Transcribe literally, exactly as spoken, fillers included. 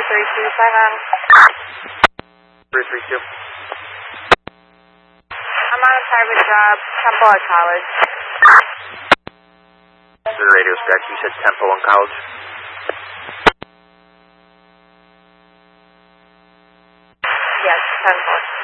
three two seven. three three two. I'm on a private job, Temple at College. The radio scratch, you said Temple and College? Yes, Temple.